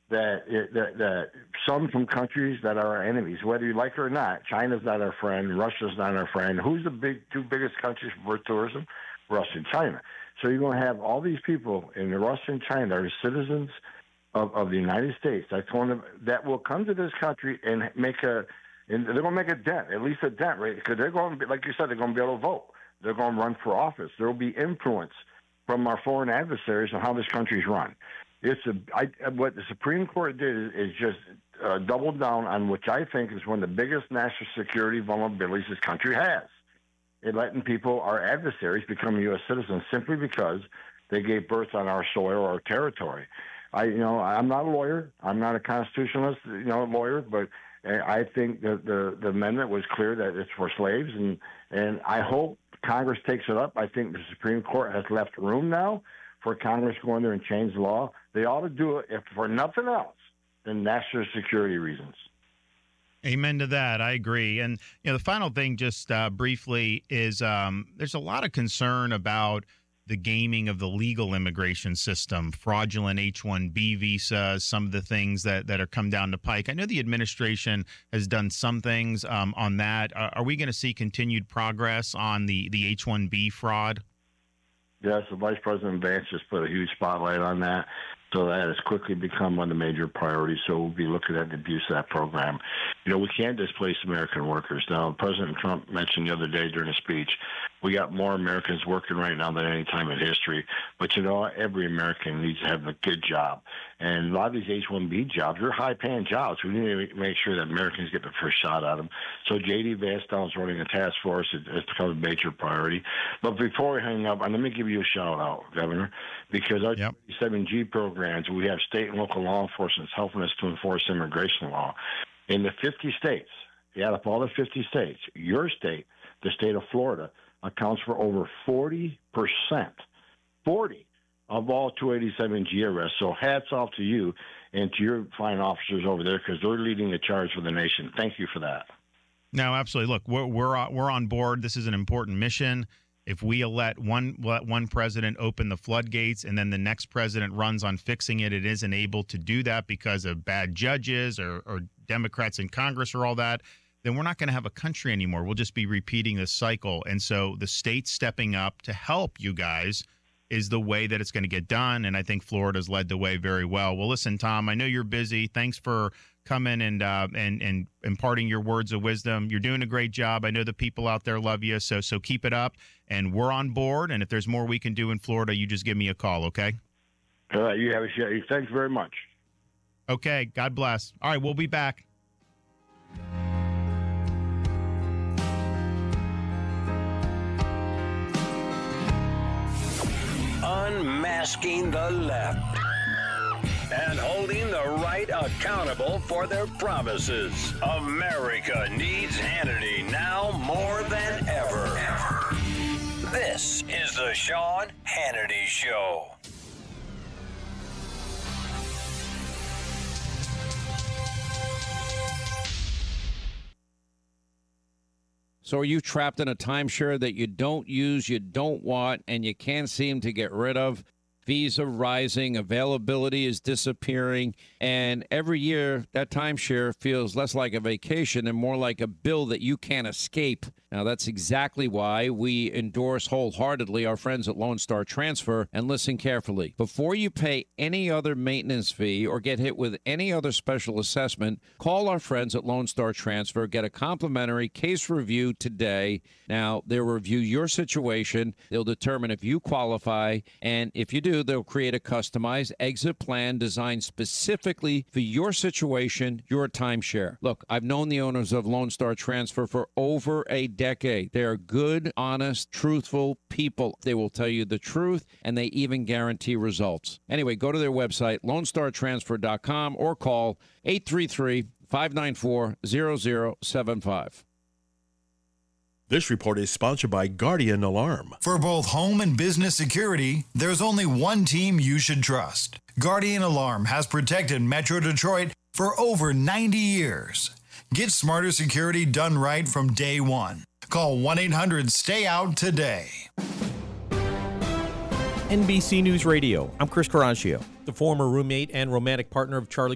that some from countries that are our enemies, whether you like it or not. China's not our friend. Russia's not our friend. Who's the two biggest countries for tourism? Russia and China. So you're going to have all these people in Russia and China that are citizens of the United States that will come to this country and and they're going to make a dent, at least a dent, right? Because they're going to be, like you said, they're going to be able to vote. They're going to run for office. There will be influence from our foreign adversaries on how this country's run. What the Supreme Court did is just double down on which I think is one of the biggest national security vulnerabilities this country has. It letting people, our adversaries, become U.S. citizens simply because they gave birth on our soil or our territory. I'm not a lawyer. I'm not a constitutionalist, lawyer, but I think that the amendment was clear that it's for slaves, and I hope Congress takes it up. I think the Supreme Court has left room now for Congress to go in there and change the law. They ought to do it, if for nothing else, than national security reasons. Amen to that. I agree. And the final thing, just briefly, is there's a lot of concern about the gaming of the legal immigration system, fraudulent H-1B visas, some of the things that are come down the pike. I know the administration has done some things on that. Are we going to see continued progress on the H-1B fraud? Yes, the Vice President Vance just put a huge spotlight on that. So that has quickly become one of the major priorities. So we'll be looking at the abuse of that program. We can't displace American workers. Now, President Trump mentioned the other day during his speech, we got more Americans working right now than any time in history. But every American needs to have a good job. And a lot of these H-1B jobs, they're high-paying jobs. We need to make sure that Americans get the first shot at them. So J.D. Vance is running a task force. It's become a major priority. But before we hang up, let me give you a shout-out, Governor, because our 7G programs, we have state and local law enforcement helping us to enforce immigration law. In the 50 states, out of all the 50 states, your state, the state of Florida, accounts for over 40% of all 287G arrests. So hats off to you and to your fine officers over there, because they're leading the charge for the nation. Thank you for that. No, absolutely. Look, we're on board. This is an important mission. If we let one president open the floodgates and then the next president runs on fixing it, it isn't able to do that because of bad judges or Democrats in Congress or all that, then we're not going to have a country anymore. We'll just be repeating this cycle. And so the state stepping up to help you guys is the way that it's going to get done. And I think Florida's led the way very well. Well, listen, Tom, I know you're busy. Thanks for coming and imparting your words of wisdom. You're doing a great job. I know the people out there love you. So keep it up. And we're on board. And if there's more we can do in Florida, you just give me a call, okay? All right. You have a share. Thanks very much. Okay. God bless. All right. We'll be back. Unmasking the left and holding the right accountable for their promises. America needs Hannity now more than ever. This is the Sean Hannity Show. So are you trapped in a timeshare that you don't use, you don't want, and you can't seem to get rid of? Fees are rising, availability is disappearing, and every year that timeshare feels less like a vacation and more like a bill that you can't escape. Now, that's exactly why we endorse wholeheartedly our friends at Lone Star Transfer. And listen carefully. Before you pay any other maintenance fee or get hit with any other special assessment, call our friends at Lone Star Transfer. Get a complimentary case review today. Now, they'll review your situation. They'll determine if you qualify. And if you do, they'll create a customized exit plan designed specifically for your situation, your timeshare. Look, I've known the owners of Lone Star Transfer for over a decade. They are good, honest, truthful people. They will tell you the truth, and they even guarantee results. Anyway, go to their website, LoneStarTransfer.com, or call 833-594-0075. This report is sponsored by Guardian Alarm. For both home and business security, there's only one team you should trust. Guardian Alarm has protected Metro Detroit for over 90 years. Get smarter security done right from day one. Call 1-800-STAY-OUT today. NBC News Radio, I'm Chris Caraccio. The former roommate and romantic partner of Charlie